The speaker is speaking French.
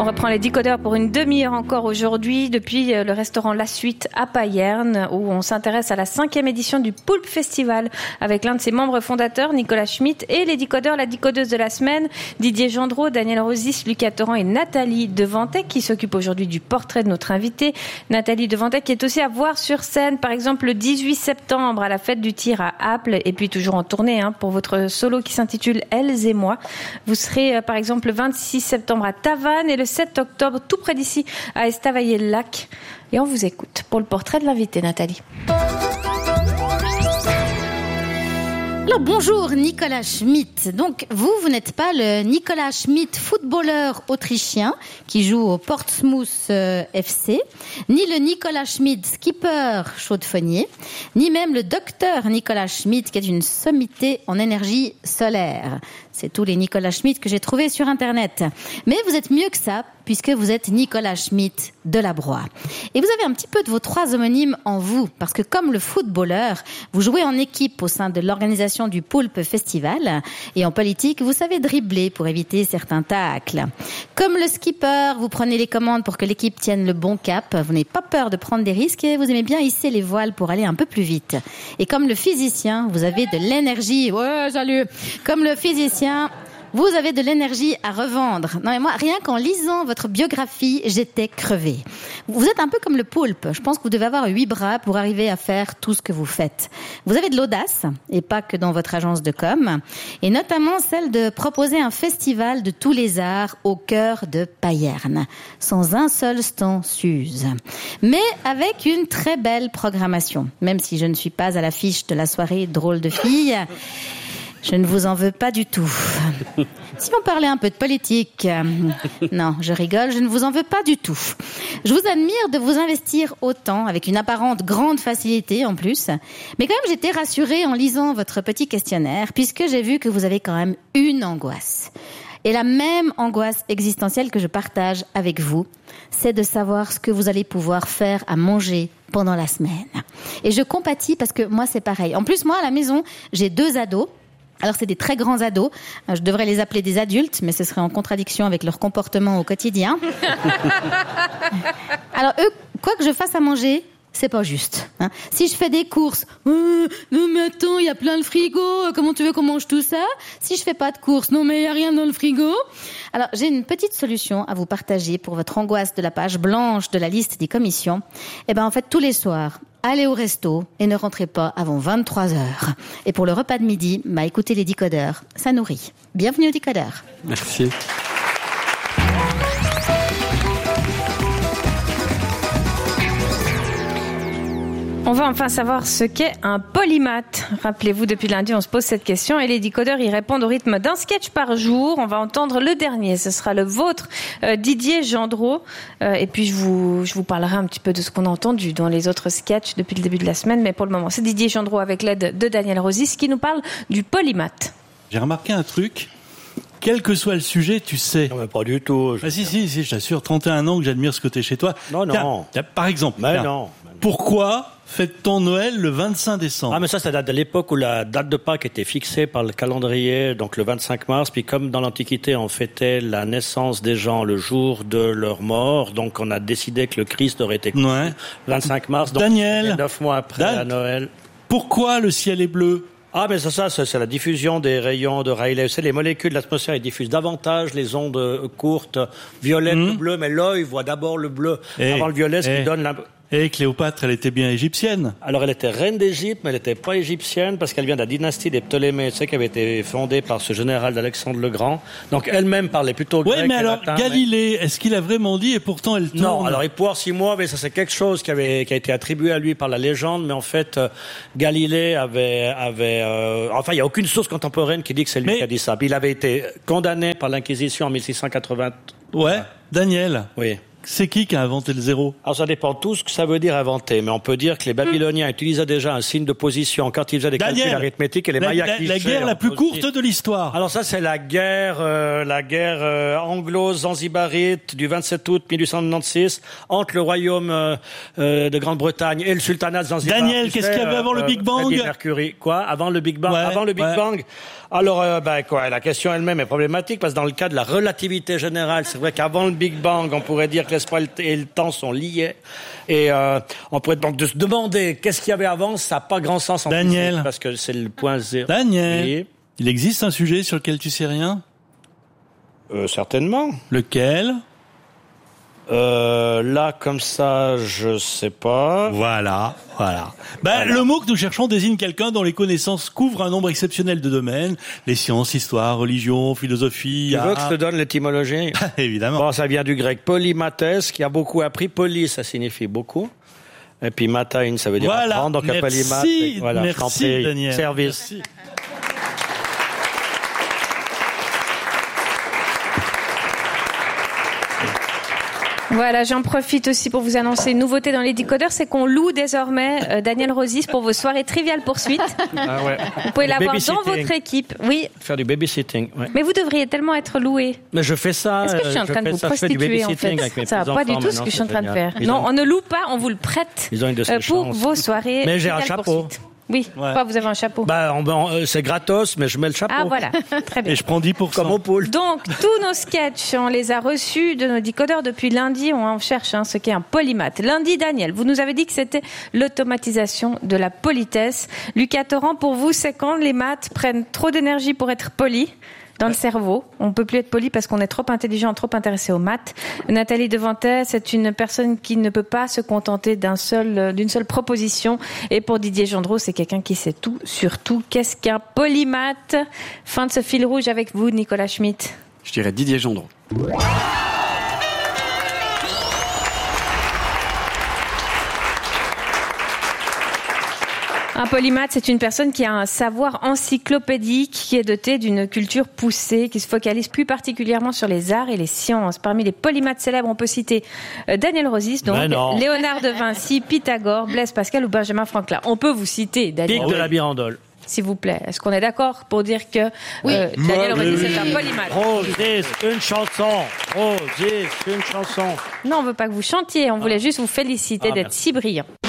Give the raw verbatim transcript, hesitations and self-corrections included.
On reprend les décodeurs pour une demi-heure encore aujourd'hui depuis le restaurant La Suite à Payerne où on s'intéresse à la cinquième édition du Poulpe Festival avec l'un de ses membres fondateurs, Nicolas Schmitt, et les décodeurs, la décodeuse de la semaine, Didier Gendreau, Daniel Rosis, Lucas Torrent et Nathalie Devantec qui s'occupe aujourd'hui du portrait de notre invité. Nathalie Devantec qui est aussi à voir sur scène par exemple le dix-huit septembre à la fête du tir à Apple et puis toujours en tournée hein, pour votre solo qui s'intitule Elles et moi. Vous serez euh, par exemple le vingt-six septembre à Tavannes et le sept octobre tout près d'ici à Estavayer-le-Lac. Et on vous écoute pour le portrait de l'invité, Nathalie. Alors bonjour Nicolas Schmitt. Donc vous, vous n'êtes pas le Nicolas Schmitt footballeur autrichien qui joue au Portsmouth euh, F C, ni le Nicolas Schmitt skipper chaudefonnier, ni même le docteur Nicolas Schmitt qui est une sommité en énergie solaire. C'est tous les Nicolas Schmitt que j'ai trouvés sur Internet. Mais vous êtes mieux que ça, puisque vous êtes Nicolas Schmitt de la Broye. Et vous avez un petit peu de vos trois homonymes en vous, parce que comme le footballeur, vous jouez en équipe au sein de l'organisation du Poulpe Festival, et en politique, vous savez dribbler pour éviter certains tacles. Comme le skipper, vous prenez les commandes pour que l'équipe tienne le bon cap, vous n'avez pas peur de prendre des risques, et vous aimez bien hisser les voiles pour aller un peu plus vite. Et comme le physicien, vous avez de l'énergie. Ouais, salut. Comme le physicien, vous avez de l'énergie à revendre. Non mais moi, rien qu'en lisant votre biographie, j'étais crevée. Vous êtes un peu comme le poulpe. Je pense que vous devez avoir huit bras pour arriver à faire tout ce que vous faites. Vous avez de l'audace, et pas que dans votre agence de com, et notamment celle de proposer un festival de tous les arts au cœur de Payerne, sans un seul stand s'use, mais avec une très belle programmation. Même si je ne suis pas à l'affiche de la soirée Drôle de filles, je ne vous en veux pas du tout. Si on parlait un peu de politique, euh, non, je rigole, je ne vous en veux pas du tout. Je vous admire de vous investir autant, avec une apparente grande facilité en plus. Mais quand même, j'étais rassurée en lisant votre petit questionnaire, puisque j'ai vu que vous avez quand même une angoisse. Et la même angoisse existentielle que je partage avec vous, c'est de savoir ce que vous allez pouvoir faire à manger pendant la semaine. Et je compatis parce que moi, c'est pareil. En plus, moi, à la maison, j'ai deux ados. Alors, c'est des très grands ados. Je devrais les appeler des adultes, mais ce serait en contradiction avec leur comportement au quotidien. Alors, eux, quoi que je fasse à manger, c'est pas juste. Hein. Si je fais des courses, oh, non mais attends, il y a plein de frigo, comment tu veux qu'on mange tout ça ? Si je fais pas de courses, non mais il y a rien dans le frigo. Alors, j'ai une petite solution à vous partager pour votre angoisse de la page blanche de la liste des commissions. Eh ben, en fait, tous les soirs, allez au resto et ne rentrez pas avant vingt-trois heures. Et pour le repas de midi, bah, écoutez les décodeurs, ça nourrit. Bienvenue aux décodeurs. Merci. On va enfin savoir ce qu'est un polymathe. Rappelez-vous, depuis lundi, on se pose cette question et les décodeurs y répondent au rythme d'un sketch par jour. On va entendre le dernier, ce sera le vôtre, euh, Didier Gendreau. Euh, et puis, je vous, je vous parlerai un petit peu de ce qu'on a entendu dans les autres sketchs depuis le début de la semaine. Mais pour le moment, c'est Didier Gendreau avec l'aide de Daniel Rosis qui nous parle du polymathe. J'ai remarqué un truc. Quel que soit le sujet, tu sais. Non, mais pas du tout. Ah, si, si, si, je t'assure, trente et un ans que j'admire ce côté chez toi. Non, non. Tiens, tiens, par exemple, Mais tiens, non. pourquoi fête-t-on Noël le vingt-cinq décembre ? Ah, mais ça, ça date de l'époque où la date de Pâques était fixée par le calendrier, donc le vingt-cinq mars. Puis comme dans l'Antiquité, on fêtait la naissance des gens le jour de leur mort, donc on a décidé que le Christ aurait été Ouais. le vingt-cinq mars. Donc Daniel. Neuf mois après Dan- à Noël. Pourquoi le ciel est bleu ? Ah, mais ça, ça, c'est c'est la diffusion des rayons de Rayleigh. C'est les molécules de l'atmosphère, ils diffusent davantage les ondes euh, courtes, violettes, Mmh. bleues, mais l'œil voit d'abord le bleu Eh, avant le violet, ce eh. qui donne la... Et Cléopâtre, elle était bien égyptienne. Alors, elle était reine d'Égypte, mais elle n'était pas égyptienne parce qu'elle vient de la dynastie des Ptolémées, tu sais, qui avait été fondée par ce général d'Alexandre le Grand. Donc, elle-même parlait plutôt grec. Ouais, mais et alors, latin, Galilée, est-ce qu'il a vraiment dit et pourtant elle tourne ? Non, alors il poire six mois, mais ça c'est quelque chose qui avait qui a été attribué à lui par la légende, mais en fait euh, Galilée avait avait euh, enfin il y a aucune source contemporaine qui dit que c'est lui Mais- qui a dit ça. Puis il avait été condamné par l'Inquisition en mille six cent quatre-vingts. Ouais, Daniel. Oui. c'est qui qui a inventé le zéro? Alors ça dépend tout ce que ça veut dire inventer, mais on peut dire que les Babyloniens utilisaient déjà un signe de position quand ils faisaient des Daniel, calculs arithmétiques et les la, Mayas la, clichaient. la guerre la plus aussi. courte de l'histoire. Alors ça c'est la guerre, euh, la guerre euh, anglo-zanzibarite du vingt-sept août mille huit cent quatre-vingt-seize entre le royaume euh, euh, de Grande-Bretagne et le sultanat de Zanzibar. Daniel, Tu qu'est-ce sais, qu'il y avait avant euh, le Big Bang? Freddie Mercury. Quoi? Avant le Big Bang? Ouais, Avant le Big ouais. Bang? Alors, euh, ben quoi, la question elle-même est problématique parce que dans le cas de la relativité générale, c'est vrai qu'avant le Big Bang, on pourrait dire que l'espace et le temps sont liés, et euh, on pourrait donc de se demander qu'est-ce qu'il y avait avant, ça n'a pas grand sens en Daniel. physique, parce que c'est le point zéro. Daniel, Oui. il existe un sujet sur lequel tu sais rien? Euh, certainement. Lequel? Euh, là, comme ça, je sais pas. Voilà, voilà. Ben, Voilà. le mot que nous cherchons désigne quelqu'un dont les connaissances couvrent un nombre exceptionnel de domaines. Les sciences, histoire, religion, philosophie, Tu veux que art. je te donne l'étymologie? Évidemment. Bon, ça vient du grec polymathès, qui a beaucoup appris. Poly, ça signifie beaucoup. Et puis matain, ça veut dire Voilà. apprendre. Donc, un polymath. Merci, Voilà, je t'en merci prie. Daniel. Service. Merci. Voilà, j'en profite aussi pour vous annoncer une nouveauté dans les décodeurs, c'est qu'on loue désormais euh, Daniel Rosis pour vos soirées triviales poursuites. Ah ouais. Vous pouvez Le l'avoir dans babysitting. votre équipe. Oui, Faire du babysitting, ouais. mais vous devriez tellement être loué. Mais je fais ça. Est-ce que je suis en euh, train de fais vous ça, je fais du prostituer en babysitting fait? avec mes Ça va pas petits-enfants du tout ce maintenant, que je suis en c'est train de génial. faire. Ils Non, ont- on ne loue pas, on vous le prête Ils ont une de ces euh, pour chances. vos soirées. Mais j'ai un triviales chapeau. poursuites. Oui, Ouais. pourquoi vous avez un chapeau? Bah, on, on, euh, c'est gratos, mais je mets le chapeau. Ah voilà, très bien. Et je prends dix pour cent. Comme au pool. Donc, tous nos sketchs, on les a reçus de nos décodeurs depuis lundi. On en cherche hein, ce qu'est un polymath. Lundi, Daniel, vous nous avez dit que c'était l'automatisation de la politesse. Lucas Torrent, pour vous, c'est quand les maths prennent trop d'énergie pour être polis dans le cerveau. On peut plus être poli parce qu'on est trop intelligent, trop intéressé aux maths. Nathalie Devantet, c'est une personne qui ne peut pas se contenter d'un seul, d'une seule proposition. Et pour Didier Gendreau, c'est quelqu'un qui sait tout sur tout. Qu'est-ce qu'un polymath? Fin de ce fil rouge avec vous, Nicolas Schmitt. Je dirais Didier Gendreau. Un polymath, c'est une personne qui a un savoir encyclopédique, qui est doté d'une culture poussée, qui se focalise plus particulièrement sur les arts et les sciences. Parmi les polymathes célèbres, on peut citer euh, Daniel Rosis, donc Mais non. Léonard de Vinci, Pythagore, Blaise Pascal ou Benjamin Franklin. On peut vous citer, Daniel, Pic de la Birandole. s'il vous plaît. Est-ce qu'on est d'accord pour dire que Oui. euh, Daniel Oui. Rosis est un polymath? Rosis, une chanson. Rosis, une chanson. Non, on veut pas que vous chantiez, on voulait juste vous féliciter Ah, d'être merci. si brillant.